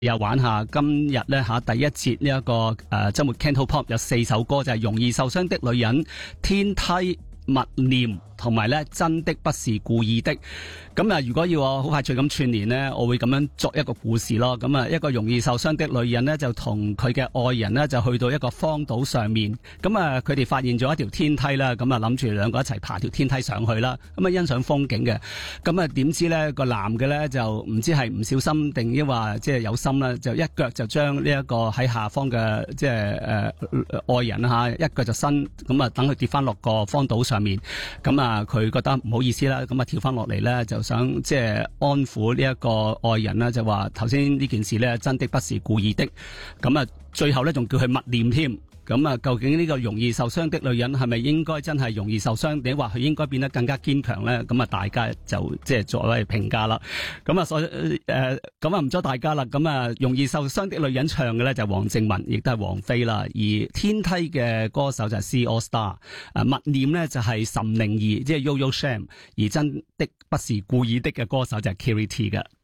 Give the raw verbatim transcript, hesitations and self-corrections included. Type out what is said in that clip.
又玩下今日咧吓第一節呢一個誒周末 Cantopop 有四首歌就係、是、容易受傷的女人、天梯、默念同埋咧真的不是故意的。咁啊，如果要我好快脆咁串聯呢，我會咁樣作一個故事咯。咁啊，一個容易受傷的女人呢，就同佢嘅愛人呢，就去到一個荒島上面。咁啊，佢哋發現咗一條天梯啦。咁啊，諗住兩個一齊爬條天梯上去啦。咁啊，欣賞風景嘅。咁啊，點知呢個男嘅呢，就唔知係唔小心定抑或即係有心啦，就一腳就將呢一個喺下方嘅即係誒愛人吓，一腳就伸咁啊，等佢跌翻落個荒島上面。咁啊，佢覺得唔好意思啦，咁啊跳翻落嚟咧，就想即係安撫呢一個愛人啦，就話頭先呢件事咧真的不是故意的。咁啊，最後咧仲叫佢默念添。咁啊，究竟呢個容易受傷的女人係咪應該真係容易受傷，定話佢應該變得更加堅強咧？咁啊，大家就即係作為評價啦。咁啊，所以誒，咁啊唔阻大家啦。咁啊，容易受傷的女人唱嘅咧就係黃靜雯，亦都係王菲啦。而天梯嘅歌手就係 C AllStar，誒，默念咧就係岑寧兒，即係 Yo Yo Sham，而真的不是故意的嘅歌手就係 Kiri T 嘅。